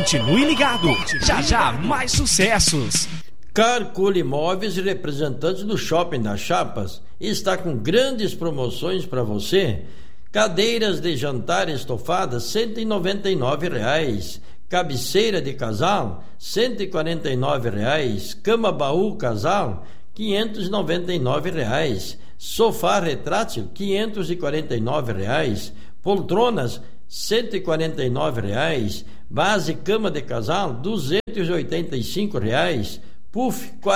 Continue ligado, já já mais sucessos. Carcule Imóveis, representante do Shopping das Chapas, está com grandes promoções para você. Cadeiras de jantar estofadas R$ 199,00. Cabeceira de casal R$ 149,00. Cama baú casal R$ 599,00. Sofá retrátil R$ 549,00. Poltronas R$ 149,00. Base cama de casal R$ 285,00. Puff R$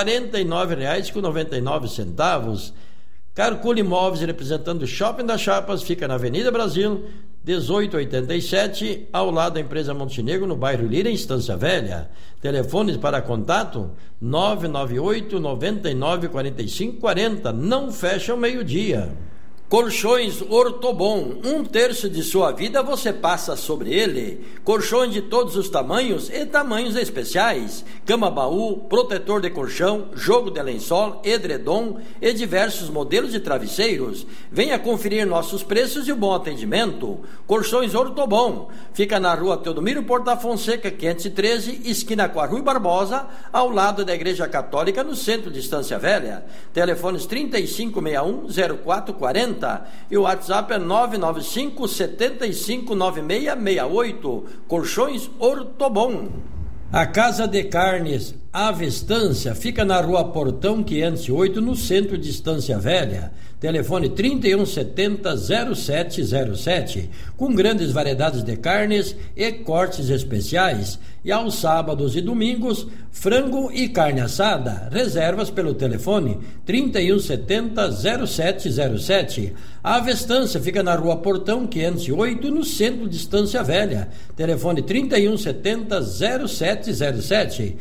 49,99. Carcule Imóveis, representando o Shopping das Chapas, fica na Avenida Brasil 1887, ao lado da empresa Montenegro, no bairro Lira, em Estância Velha. Telefones para contato 998 99 45 40. Não fecha ao meio-dia. Colchões Ortobon, 1/3 de sua vida você passa sobre ele. Colchões de todos os tamanhos e tamanhos especiais. Cama baú, protetor de colchão, jogo de lençol, edredom e diversos modelos de travesseiros. Venha conferir nossos preços e o bom atendimento. Colchões Ortobon, fica na rua Teodomiro Porta Fonseca, 513, esquina com a Rui Barbosa, ao lado da Igreja Católica, no centro de Estância Velha. Telefones 3561-0440 e o WhatsApp é 995-759668. Colchões Ortobon. A Casa de Carnes Ave Estância fica na rua Portão 508, no centro de Estância Velha. Telefone 3170-0707, com grandes variedades de carnes e cortes especiais. E aos sábados e domingos, frango e carne assada. Reservas pelo telefone 3170-0707. A Ave Estância fica na rua Portão 508, no centro de Estância Velha. Telefone 3170-0707.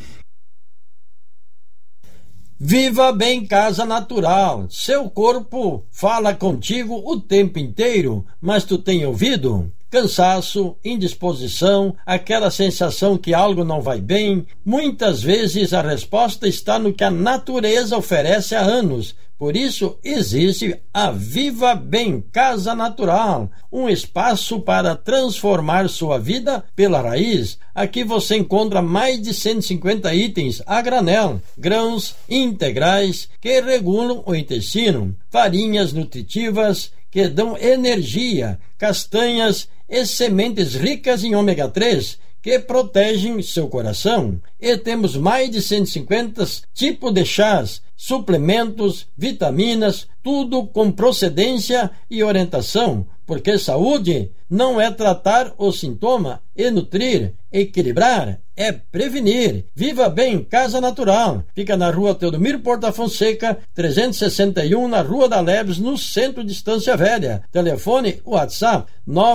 Viva Bem Casa Natural. Seu corpo fala contigo o tempo inteiro, mas tu tem ouvido? Cansaço, indisposição, aquela sensação que algo não vai bem. Muitas vezes a resposta está no que a natureza oferece há anos. Por isso existe a Viva Bem Casa Natural, um espaço para transformar sua vida pela raiz. Aqui você encontra mais de 150 itens a granel, grãos integrais que regulam o intestino, farinhas nutritivas que dão energia, castanhas e sementes ricas em ômega 3 que protegem seu coração. E temos mais de 150 tipos de chás, suplementos, vitaminas, tudo com procedência e orientação, porque saúde não é tratar o sintoma e nutrir, equilibrar, é prevenir. Viva Bem Casa Natural. Fica na rua Teodomiro Porta Fonseca, 361, na Rua da Leves, no centro de Estância Velha. Telefone, WhatsApp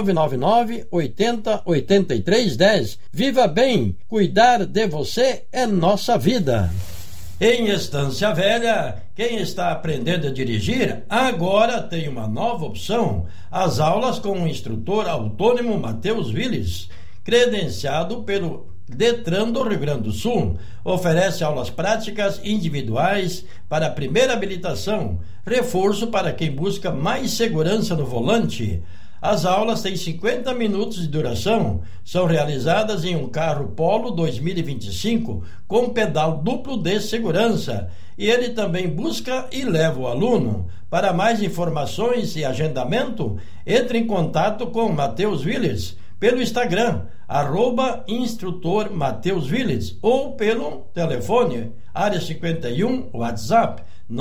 999 80 83 10. Viva Bem, cuidar de você é nossa vida. Em Estância Velha, quem está aprendendo a dirigir agora tem uma nova opção: as aulas com o instrutor autônomo Matheus Willis, credenciado pelo Detran do Rio Grande do Sul. Oferece aulas práticas individuais para a primeira habilitação, reforço para quem busca mais segurança no volante. As aulas têm 50 minutos de duração, são realizadas em um carro Polo 2025 com pedal duplo de segurança, e ele também busca e leva o aluno. Para mais informações e agendamento, entre em contato com Matheus Willis pelo Instagram, @instrutor Matheus Willis, ou pelo telefone, área 51, WhatsApp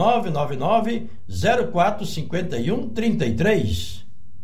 999 04 51 33.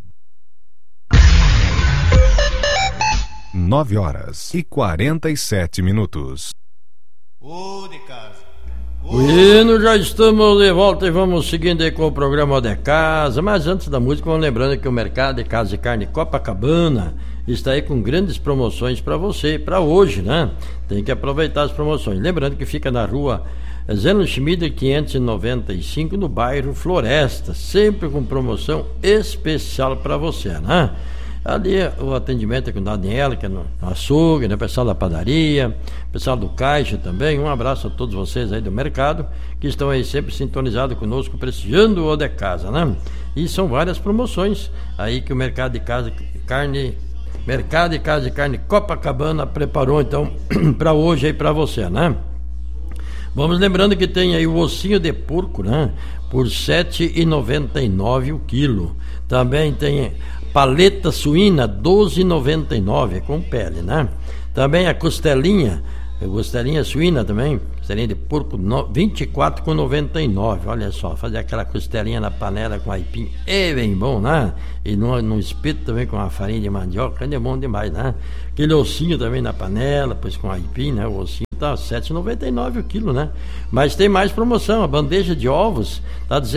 9h47. Ô de casa. Bueno, já estamos de volta e vamos seguindo aí com o programa de casa. Mas antes da música, vamos lembrando que o Mercado de Casa e Carne Copacabana está aí com grandes promoções para você, para hoje, né? Tem que aproveitar as promoções. Lembrando que fica na rua Zeno Schmidt 595, no bairro Floresta, sempre com promoção especial para você, né? Ali o atendimento é com a Daniela, que é no açougue, né? Pessoal da padaria, pessoal do caixa também. Um abraço a todos vocês aí do mercado, que estão aí sempre sintonizados conosco, prestigiando o de casa, né? E são várias promoções aí que o Mercado de Casa Carne Mercado e Casa de Carne Copacabana preparou então para hoje aí para você, né? Vamos lembrando que tem aí o ossinho de porco, né? Por R$ 7,99 o quilo. Também tem paleta suína, R$ 12,99 com pele, né? Também a costelinha suína também, costelinha de porco, R$ 24,99. Olha só, fazer aquela costelinha na panela com aipim é bem bom, né? E no espeto também com a farinha de mandioca, é bom demais, né? Aquele ossinho também na panela, pois com aipim, né? O ossinho tá R$ 7,99 o quilo, né? Mas tem mais promoção, a bandeja de ovos tá R$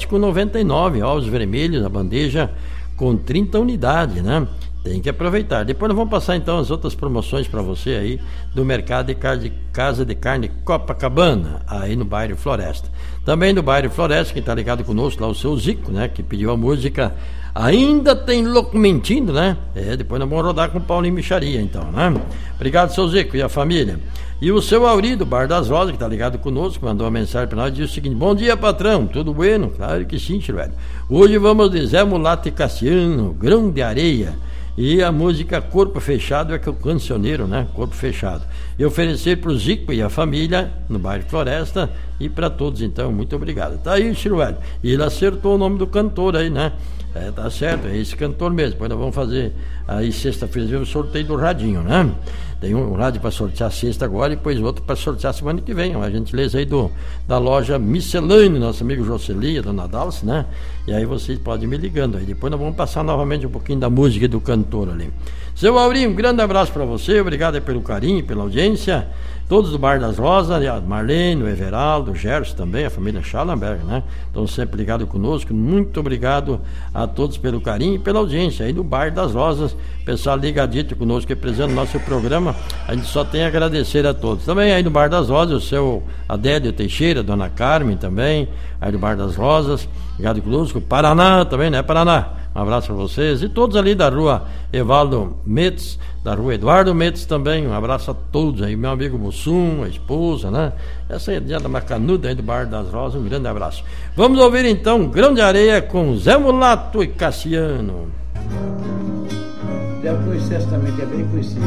17,99, ovos vermelhos, a bandeja com 30 unidades, né? Tem que aproveitar. Depois nós vamos passar então as outras promoções para você aí do Mercado de Casa de Carne Copacabana, aí no bairro Floresta. Também no bairro Floresta, quem está ligado conosco lá, o seu Zico, né? Que pediu a música Ainda Tem Louco Mentindo, né? Depois nós vamos rodar com o Paulinho Micharia então, né? Obrigado, seu Zico e a família. E o seu Auri, do Bar das Rosas, que está ligado conosco, mandou uma mensagem para nós, diz o seguinte: bom dia, patrão, tudo bueno? Claro que sim, velho. Hoje vamos de Zé Mulato e Cassiano, Grão de Areia. E a música Corpo Fechado é que é o cancioneiro, né? Corpo Fechado. E oferecer para o Zico e a família no bairro Floresta e para todos, então, muito obrigado. Tá aí, Chiruelho. E ele acertou o nome do cantor aí, né? Tá certo, é esse cantor mesmo. Depois nós vamos fazer aí sexta-feira o sorteio do radinho, né? Tem um rádio para sortear sexta agora e depois outro para sortear semana que vem. Uma gentileza aí da loja Miscelânea, nosso amigo Jocely, a dona Dalce, né? E aí vocês podem me ligando aí. Depois nós vamos passar novamente um pouquinho da música e do cantor ali. Seu Aurinho, um grande abraço para você. Obrigado aí pelo carinho, pela audiência. Todos do Bar das Rosas, a Marlene, o Everaldo, o Gerson também, a família Schallenberg, né? Estão sempre ligados conosco. Muito obrigado a todos pelo carinho e pela audiência aí do Bar das Rosas. Pessoal ligadito conosco, representando o nosso programa. A gente só tem a agradecer a todos. Também aí no Bar das Rosas, o seu Adélio Teixeira, Dona Carmen também, aí do Bar das Rosas, ligado conosco. Paraná também, né, Paraná? Um abraço para vocês e todos ali da rua Evaldo Metz, da rua Eduardo Metz também. Um abraço a todos aí, meu amigo Mussum, a esposa, né? Essa é a da Macanuda aí do Bar das Rosas. Um grande abraço. Vamos ouvir então Grão de Areia com Zé Mulato e Cassiano. Já conheci também, que é bem conhecido.